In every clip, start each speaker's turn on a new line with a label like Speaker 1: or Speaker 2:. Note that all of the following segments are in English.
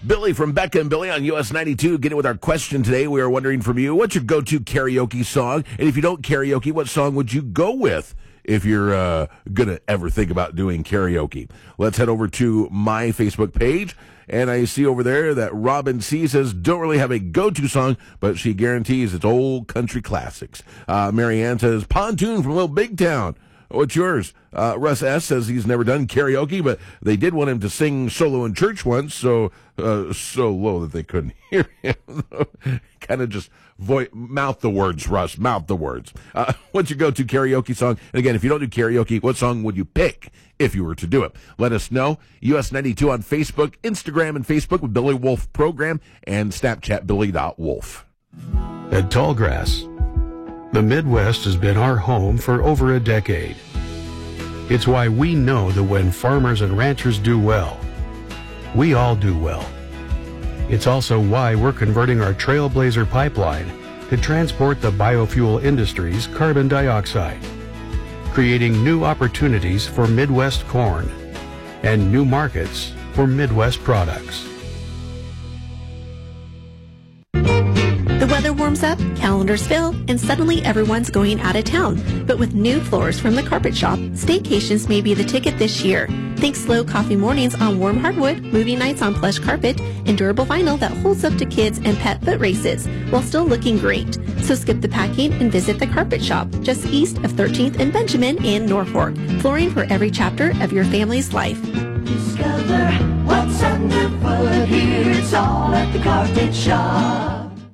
Speaker 1: Billy from Becca and Billy on US 92. Get it with our question today. We are wondering from you, what's your go-to karaoke song? And if you don't karaoke, what song would you go with if you're going to ever think about doing karaoke? Let's head over to my Facebook page. And I see over there that Robin C. says, don't really have a go-to song, but she guarantees it's old country classics. Marianne says, Pontoon from Little Big Town. What's yours? Russ S. says he's never done karaoke, but they did want him to sing solo in church once, so low that they couldn't hear him. Kind of just mouth the words, Russ, mouth the words. What's your go-to karaoke song? And again, if you don't do karaoke, what song would you pick if you were to do it? Let us know. US 92 on Facebook, Instagram and Facebook with Billy Wolf Program, and Snapchat Billy.Wolf.
Speaker 2: At Tallgrass, the Midwest has been our home for over a decade. It's why we know that when farmers and ranchers do well, we all do well. It's also why we're converting our Trailblazer pipeline to transport the biofuel industry's carbon dioxide, creating new opportunities for Midwest corn and new markets for Midwest products.
Speaker 3: The weather warms up, calendars fill, and suddenly everyone's going out of town. But with new floors from the Carpet Shop, staycations may be the ticket this year. Think slow coffee mornings on warm hardwood, movie nights on plush carpet, and durable vinyl that holds up to kids and pet foot races while still looking great. So skip the packing and visit the Carpet Shop, just east of 13th and Benjamin in Norfolk. Flooring for every chapter of your family's life.
Speaker 4: Discover what's underfoot here. It's all at the Carpet Shop.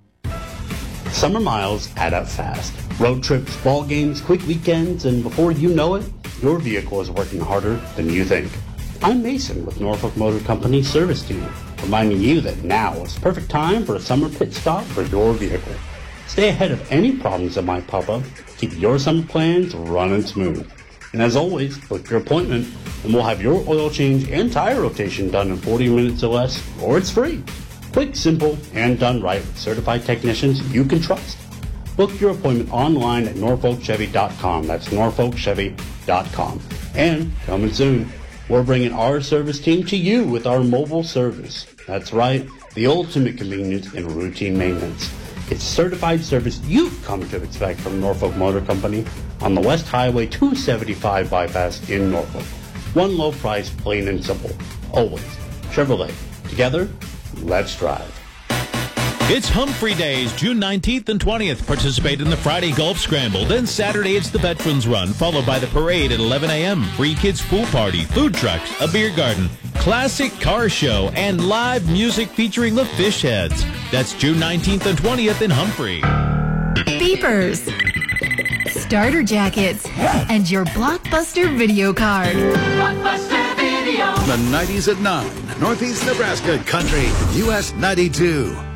Speaker 5: Summer miles add up fast. Road trips, ball games, quick weekends, and before you know it, your vehicle is working harder than you think. I'm Mason with Norfolk Motor Company Service Team, reminding you that now is the perfect time for a summer pit stop for your vehicle. Stay ahead of any problems that might pop up. Keep your summer plans running smooth. And as always, book your appointment, and we'll have your oil change and tire rotation done in 40 minutes or less, or it's free. Quick, simple, and done right with certified technicians you can trust. Book your appointment online at norfolkchevy.com. That's norfolkchevy.com. And coming soon, we're bringing our service team to you with our mobile service. That's right, the ultimate convenience in routine maintenance. It's certified service you've come to expect from Norfolk Motor Company on the West Highway 275 bypass in Norfolk. One low price, plain and simple. Always. Chevrolet. Together, let's drive.
Speaker 6: It's Humphrey Days, June 19th and 20th. Participate in the Friday Golf Scramble. Then Saturday, it's the Veterans Run, followed by the parade at 11 a.m. Free kids pool party, food trucks, a beer garden, classic car show, and live music featuring the Fish Heads. That's June 19th and 20th in Humphrey.
Speaker 7: Beepers, starter jackets, and your Blockbuster video card.
Speaker 4: Blockbuster Video.
Speaker 8: The 90s at 9, Northeast Nebraska Country, US 92.